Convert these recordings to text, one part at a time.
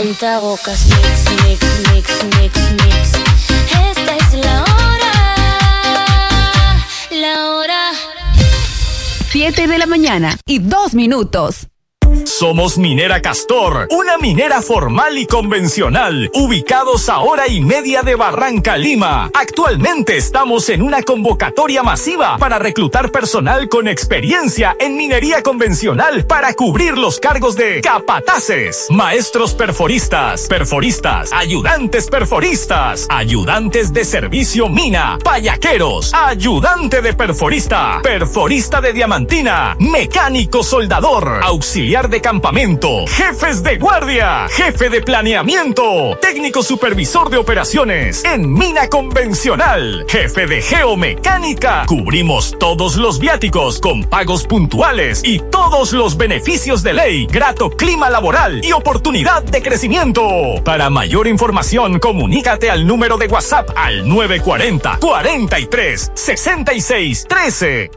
Cuentabocas, mix, mix, mix, mix, mix. Esta es la hora. 7:02 a.m. Somos Minera Castor, una minera formal y convencional, ubicados a 1:30 de Barranca, Lima. Actualmente estamos en una convocatoria masiva para reclutar personal con experiencia en minería convencional para cubrir los cargos de capataces, maestros perforistas, ayudantes perforistas, ayudantes de servicio mina, payaqueros, ayudante de perforista, perforista de diamantina, mecánico soldador, auxiliar de campamento, jefes de guardia, jefe de planeamiento, técnico supervisor de operaciones en mina convencional, jefe de geomecánica. Cubrimos todos los viáticos con pagos puntuales y todos los beneficios de ley, grato clima laboral y oportunidad de crecimiento. Para mayor información, comunícate al número de WhatsApp al 940 43 66 13.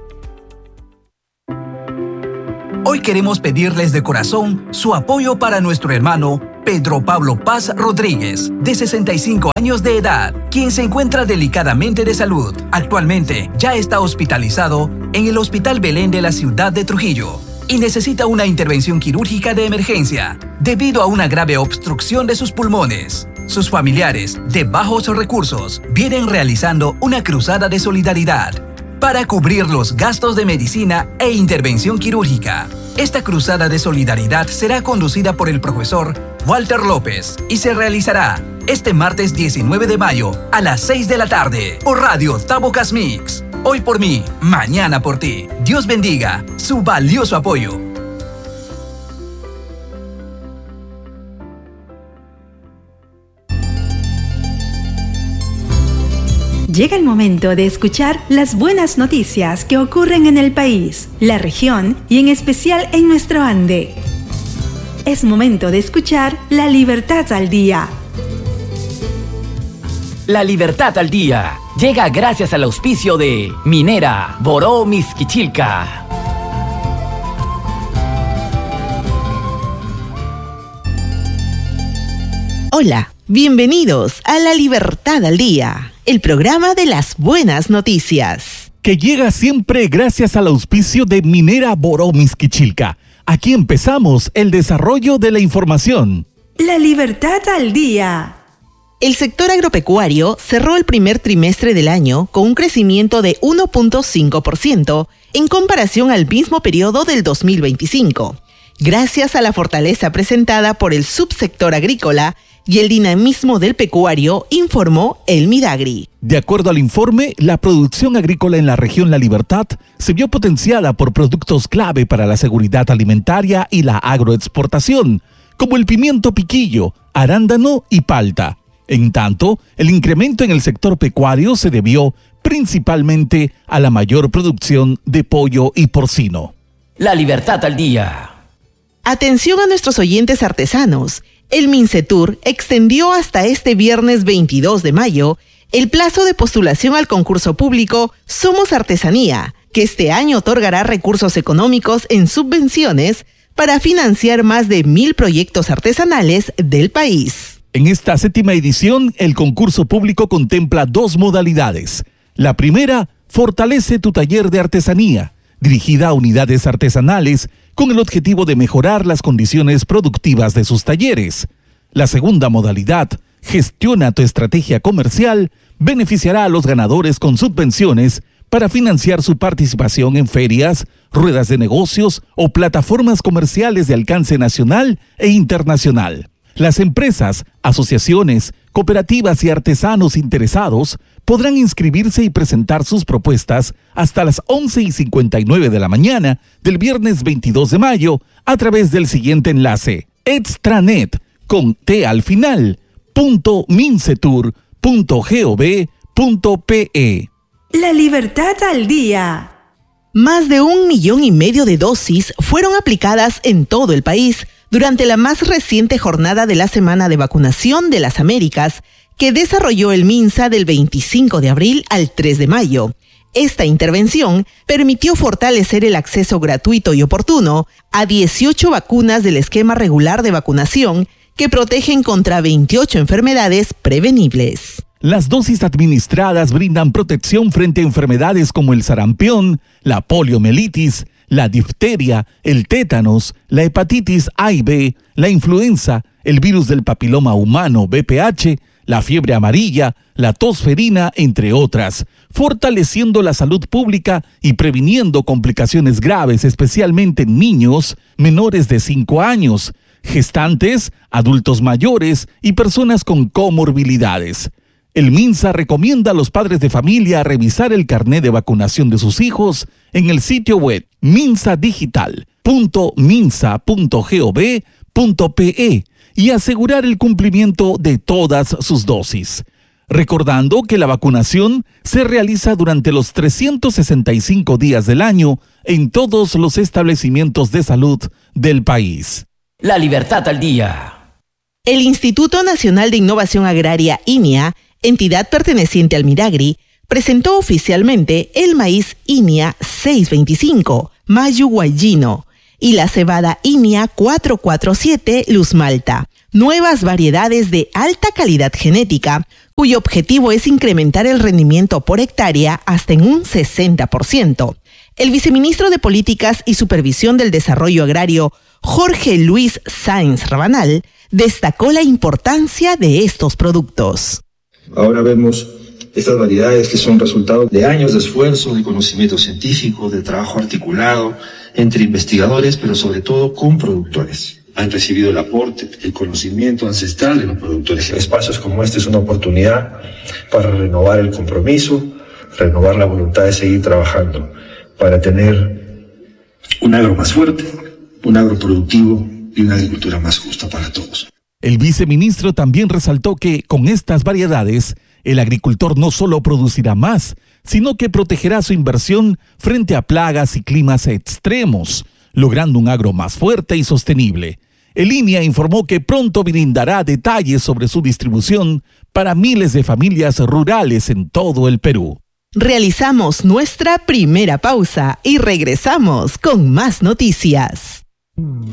Hoy queremos pedirles de corazón su apoyo para nuestro hermano Pedro Pablo Paz Rodríguez, de 65 años de edad, quien se encuentra delicadamente de salud. Actualmente ya está hospitalizado en el Hospital Belén de la ciudad de Trujillo y necesita una intervención quirúrgica de emergencia debido a una grave obstrucción de sus pulmones. Sus familiares, de bajos recursos, vienen realizando una cruzada de solidaridad para cubrir los gastos de medicina e intervención quirúrgica. Esta cruzada de solidaridad será conducida por el profesor Walter López y se realizará este martes 19 de mayo a las 6 de la tarde por Radio Tabocas Mix. Hoy por mí, mañana por ti. Dios bendiga su valioso apoyo. Llega el momento de escuchar las buenas noticias que ocurren en el país, la región y en especial en nuestro Ande. Es momento de escuchar La Libertad al Día. La Libertad al Día llega gracias al auspicio de Minera Boró Mixquichilca. Hola, bienvenidos a La Libertad al Día, el programa de las buenas noticias. Que llega siempre gracias al auspicio de Minera Boró Mixquichilca. Aquí empezamos el desarrollo de la información. La Libertad al Día. El sector agropecuario cerró el primer trimestre del año con un crecimiento de 1.5% en comparación al mismo periodo del 2025, gracias a la fortaleza presentada por el subsector agrícola y el dinamismo del pecuario, informó el Midagri. De acuerdo al informe, la producción agrícola en la región La Libertad se vio potenciada por productos clave para la seguridad alimentaria y la agroexportación, como el pimiento piquillo, arándano y palta. En tanto, el incremento en el sector pecuario se debió principalmente a la mayor producción de pollo y porcino. La Libertad al Día. Atención a nuestros oyentes artesanos. El Mincetur extendió hasta este viernes 22 de mayo el plazo de postulación al concurso público Somos Artesanía, que este año otorgará recursos económicos en subvenciones para financiar más de 1,000 proyectos artesanales del país. En esta 7ª edición, el concurso público contempla 2 modalidades. La primera, Fortalece tu taller de artesanía, dirigida a unidades artesanales con el objetivo de mejorar las condiciones productivas de sus talleres. La segunda modalidad, Gestiona tu estrategia comercial, beneficiará a los ganadores con subvenciones para financiar su participación en ferias, ruedas de negocios o plataformas comerciales de alcance nacional e internacional. Las empresas, asociaciones, cooperativas y artesanos interesados podrán inscribirse y presentar sus propuestas hasta las 11:59 de la mañana del viernes 22 de mayo a través del siguiente enlace: extranet con T al final, .mincetur.gov.pe. La Libertad al Día. Más de 1,5 millones de dosis fueron aplicadas en todo el país durante la más reciente jornada de la Semana de Vacunación de las Américas, que desarrolló el MINSA del 25 de abril al 3 de mayo. Esta intervención permitió fortalecer el acceso gratuito y oportuno a 18 vacunas del esquema regular de vacunación que protegen contra 28 enfermedades prevenibles. Las dosis administradas brindan protección frente a enfermedades como el sarampión, la poliomielitis, la difteria, el tétanos, la hepatitis A y B, la influenza, el virus del papiloma humano VPH, la fiebre amarilla, la tosferina, entre otras, fortaleciendo la salud pública y previniendo complicaciones graves, especialmente en niños menores de 5 años, gestantes, adultos mayores y personas con comorbilidades. El MINSA recomienda a los padres de familia revisar el carnet de vacunación de sus hijos en el sitio web minsadigital.minsa.gov.pe y asegurar el cumplimiento de todas sus dosis. Recordando que la vacunación se realiza durante los 365 días del año en todos los establecimientos de salud del país. La Libertad al Día. El Instituto Nacional de Innovación Agraria, INIA, entidad perteneciente al Miragri, presentó oficialmente el maíz INIA 625, Mayu Guayino, y la cebada INIA 447, Luz Malta, nuevas variedades de alta calidad genética, cuyo objetivo es incrementar el rendimiento por hectárea hasta en un 60%. El viceministro de Políticas y Supervisión del Desarrollo Agrario, Jorge Luis Sáenz Rabanal, destacó la importancia de estos productos. Ahora vemos estas variedades que son resultado de años de esfuerzo, de conocimiento científico, de trabajo articulado entre investigadores, pero sobre todo con productores. Han recibido el aporte, el conocimiento ancestral de los productores. Espacios como este es una oportunidad para renovar el compromiso, renovar la voluntad de seguir trabajando, para tener un agro más fuerte, un agro productivo y una agricultura más justa para todos. El viceministro también resaltó que con estas variedades, el agricultor no solo producirá más, sino que protegerá su inversión frente a plagas y climas extremos, logrando un agro más fuerte y sostenible. El INIA informó que pronto brindará detalles sobre su distribución para miles de familias rurales en todo el Perú. Realizamos nuestra primera pausa y regresamos con más noticias.